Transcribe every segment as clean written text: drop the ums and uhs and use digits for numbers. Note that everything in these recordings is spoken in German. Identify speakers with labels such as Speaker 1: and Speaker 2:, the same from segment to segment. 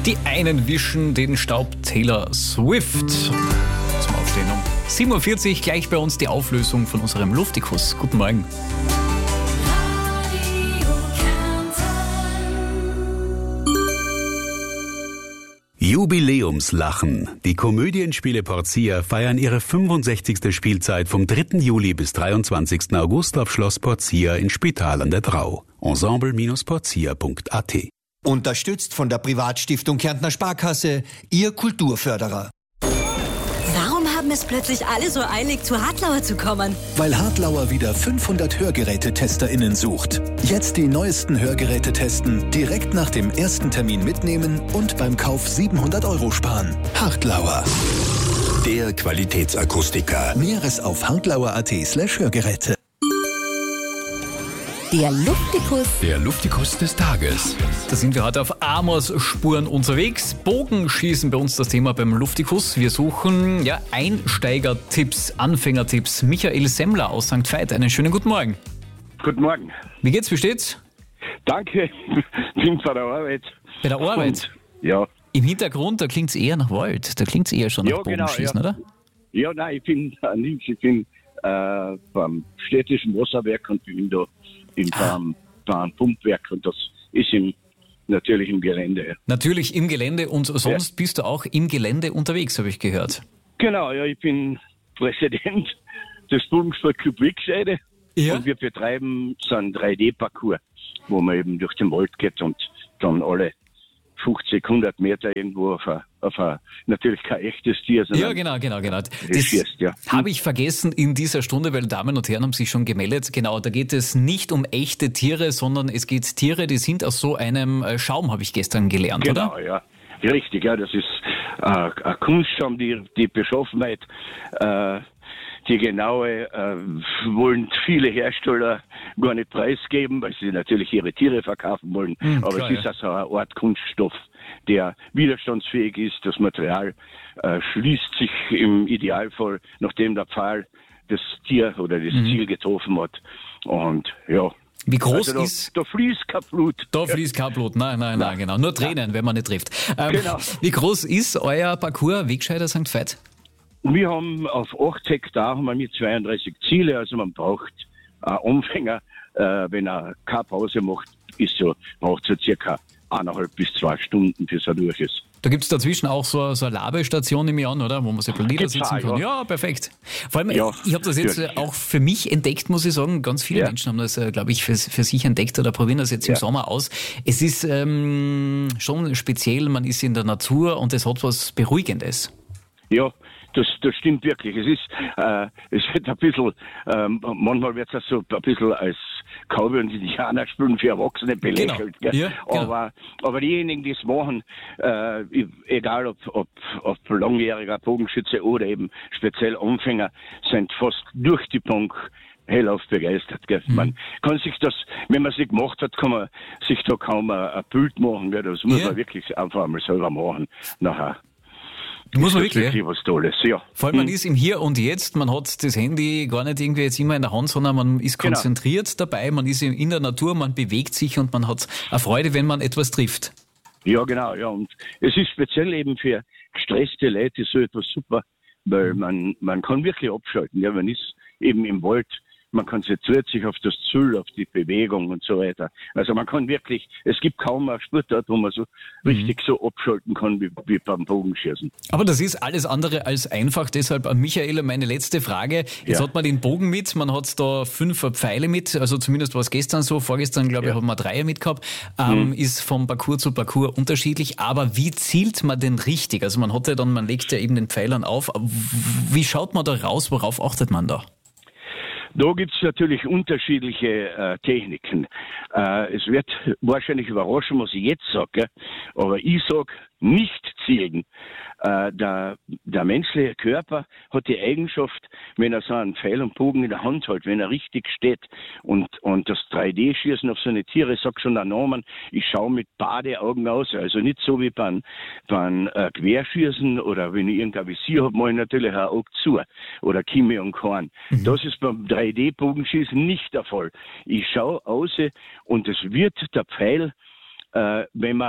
Speaker 1: Die einen wischen den Staub Taylor Swift. Zum Aufstehen um 7.40 Uhr gleich bei uns die Auflösung von unserem Luftikus. Guten Morgen.
Speaker 2: Jubiläumslachen. Die Komödienspiele Porcia feiern ihre 65. Spielzeit vom 3. Juli bis 23. August auf Schloss Porcia in Spital an der Drau. Ensemble-porcia.at.
Speaker 3: Unterstützt von der Privatstiftung Kärntner Sparkasse, Ihr Kulturförderer.
Speaker 4: Warum haben es plötzlich alle so eilig, zu Hartlauer zu kommen?
Speaker 5: Weil Hartlauer wieder 500 Hörgerätetesterinnen sucht. Jetzt die neuesten Hörgeräte testen, direkt nach dem ersten Termin mitnehmen und beim Kauf 700 € sparen. Hartlauer. Der Qualitätsakustiker. Näheres auf hartlauer.at/Hörgeräte.
Speaker 4: Der Luftikus.
Speaker 5: Der Luftikus des Tages.
Speaker 1: Da sind wir heute auf Amors Spuren unterwegs. Bogenschießen bei uns das Thema beim Luftikus. Wir suchen Einsteiger-Tipps, Anfängertipps. Michael Semmler aus St. Veit. Einen schönen guten Morgen.
Speaker 6: Guten Morgen.
Speaker 1: Wie geht's? Wie steht's?
Speaker 6: Danke. Bin bei der Arbeit.
Speaker 1: Bei der Arbeit?
Speaker 6: Ja.
Speaker 1: Im Hintergrund, da klingt's eher nach Wald. Da klingt's eher schon nach Bogenschießen,
Speaker 6: genau,
Speaker 1: oder?
Speaker 6: Ja, nein, ich bin beim städtischen Wasserwerk und bin da beim Pumpwerk und das ist natürlich im Gelände.
Speaker 1: Natürlich im Gelände und sonst bist du auch im Gelände unterwegs, habe ich gehört.
Speaker 6: Genau, ja, ich bin Präsident des Bogensportclub Wegscheide und wir betreiben so einen 3D-Parcours, wo man eben durch den Wald geht und dann alle 50, 100 Meter irgendwo auf ein natürlich kein echtes Tier, sondern
Speaker 1: genau. Das
Speaker 6: schießt, ja.
Speaker 1: Habe ich vergessen in dieser Stunde, weil Damen und Herren haben sich schon gemeldet. Genau, da geht es nicht um echte Tiere, sondern es geht Tiere, die sind aus so einem Schaum, habe ich gestern gelernt, oder?
Speaker 6: Genau, ja. Richtig, ja, das ist ein Kunstschaum, die Beschaffenheit, die genaue wollen viele Hersteller gar nicht preisgeben, weil sie natürlich ihre Tiere verkaufen wollen. Aber klar, es ist also eine Art Kunststoff, der widerstandsfähig ist. Das Material schließt sich im Idealfall, nachdem der Pfahl das Tier oder das Ziel getroffen hat. Und ja.
Speaker 1: Wie groß ist...
Speaker 6: Da fließt kein Blut.
Speaker 1: Da fließt kein Blut, nein, genau. Nur Tränen, wenn man nicht trifft.
Speaker 6: Genau.
Speaker 1: Wie groß ist euer Parcours Wegscheider St. Veit?
Speaker 6: Wir haben auf 8 Hektar mit 32 Ziele, also man braucht einen Anfänger, wenn er keine Pause macht, braucht so circa 1,5 bis 2 Stunden, bis er durch ist.
Speaker 1: Da gibt es dazwischen auch so eine Labestation, nehme ich an, oder? Wo man sich niedersitzen kann. Ja, perfekt. Vor allem, ich habe das jetzt auch für mich entdeckt, muss ich sagen. Ganz viele Menschen haben das, glaube ich, für sich entdeckt oder probieren das jetzt im Sommer aus. Es ist schon speziell, man ist in der Natur und es hat was Beruhigendes. Ja.
Speaker 6: Das stimmt wirklich. Es wird ein bisschen, manchmal wird es so ein bisschen als Cowboy und Indianer spielen für Erwachsene belächelt. Genau. Ja, genau. Aber diejenigen, die es machen, egal ob langjähriger Bogenschütze oder eben speziell Anfänger, sind fast durch die Bank hellauf begeistert. Gell? Man kann sich das, wenn man es nicht gemacht hat, kann man sich da kaum ein Bild machen. Gell? Das muss man wirklich einfach einmal selber machen. Nachher.
Speaker 1: Muss man wirklich,
Speaker 6: was Tolles, ja.
Speaker 1: Vor allem man ist im Hier und Jetzt, man hat das Handy gar nicht irgendwie jetzt immer in der Hand, sondern man ist konzentriert dabei, man ist in der Natur, man bewegt sich und man hat eine Freude, wenn man etwas trifft.
Speaker 6: Ja, genau, ja. Und es ist speziell eben für gestresste Leute so etwas super, weil man kann wirklich abschalten. Ja, man ist eben im Wald, man konzentriert sich auf das Ziel, auf die Bewegung und so weiter. Also man kann wirklich, es gibt kaum eine Sportart, wo man so richtig so abschalten kann wie beim Bogenschießen.
Speaker 1: Aber das ist alles andere als einfach. Deshalb an Michael meine letzte Frage. Jetzt hat man den Bogen mit, man hat da 5 Pfeile mit, also zumindest war es gestern so, vorgestern glaube ich haben wir 3 mitgehabt. Ist vom Parcours zu Parcours unterschiedlich, aber wie zielt man denn richtig? Also man legt ja eben den Pfeilern auf. Wie schaut man da raus, worauf achtet man da?
Speaker 6: Da gibt's natürlich unterschiedliche Techniken. Es wird wahrscheinlich überraschen, was ich jetzt sage, aber ich sage nicht zielen. Der menschliche Körper hat die Eigenschaft, wenn er so einen Pfeil und Bogen in der Hand hat, wenn er richtig steht und das 3D-Schießen auf so eine Tiere, sagt schon der Name, ich schaue mit Badeaugen aus, also nicht so wie beim Querschießen oder wenn ich irgendein Visier habe, mache ich natürlich ein Auge zu oder Kimme und Korn. Das ist beim 3D-Bogenschießen nicht der Fall. Ich schaue aus und es wird der Pfeil, wenn man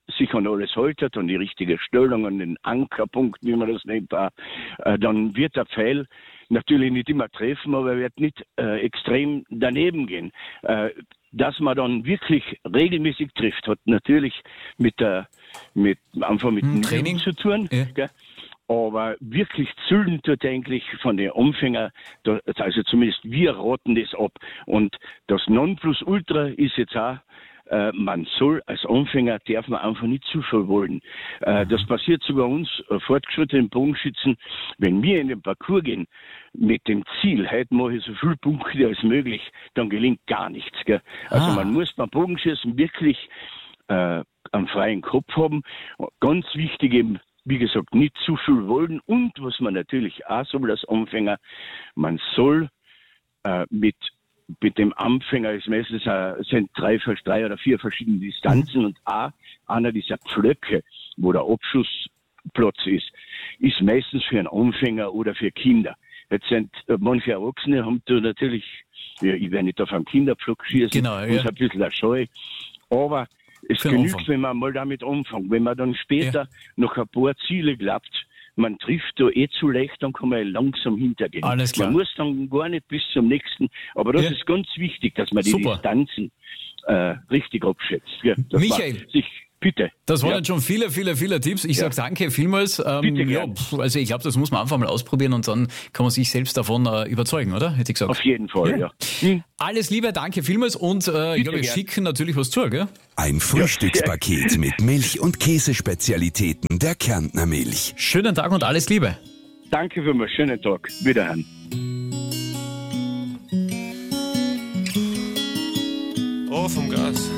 Speaker 6: sich an alles hält, an die richtige Stellung, an den Ankerpunkt, wie man das nennt, dann wird der Pfeil natürlich nicht immer treffen, aber er wird nicht extrem daneben gehen. Dass man dann wirklich regelmäßig trifft, hat natürlich mit dem Training zu tun. Ja. Gell? Aber wirklich zügeln tut eigentlich von den Anfängern, also zumindest wir raten das ab. Und das Nonplusultra ist jetzt auch, man soll als Anfänger, darf man einfach nicht zu viel wollen. Das passiert sogar uns fortgeschrittenen Bogenschützen, wenn wir in den Parcours gehen mit dem Ziel, heute mache ich so viele Punkte als möglich, dann gelingt gar nichts. Gell? Also man muss beim Bogenschießen wirklich einen freien Kopf haben. Ganz wichtig eben, wie gesagt, nicht zu viel wollen. Und was man natürlich auch soll als Anfänger, man soll mit dem Anfänger ist meistens sind drei oder vier verschiedene Distanzen und auch einer dieser Pflöcke, wo der Abschussplatz ist meistens für einen Anfänger oder für Kinder. Jetzt sind manche Erwachsene haben da natürlich, ich werde nicht auf einem Kinderpflock schießen,
Speaker 1: genau,
Speaker 6: ist ein bisschen eine Scheu, aber es genügt, wenn man mal damit anfängt. Wenn man dann später noch ein paar Ziele glaubt, man trifft da zu leicht, dann kann man langsam hintergehen.
Speaker 1: Alles klar.
Speaker 6: Man muss dann gar nicht bis zum nächsten, aber das ist ganz wichtig, dass man die Distanzen richtig abschätzt. Ja,
Speaker 1: Michael,
Speaker 6: bitte.
Speaker 1: Das waren jetzt schon viele Tipps. Ich sage danke vielmals. Also ich glaube, das muss man einfach mal ausprobieren und dann kann man sich selbst davon überzeugen, oder? Hätte ich gesagt.
Speaker 6: Auf jeden Fall, ja.
Speaker 1: Alles Liebe, danke vielmals und wir schicken natürlich was zu, gell?
Speaker 5: Ein Frühstückspaket mit Milch- und Käsespezialitäten der Kärntner Milch.
Speaker 1: Schönen Tag und alles Liebe.
Speaker 6: Danke für einen schönen Tag. Wiederhören.
Speaker 7: Oh, vom Gas.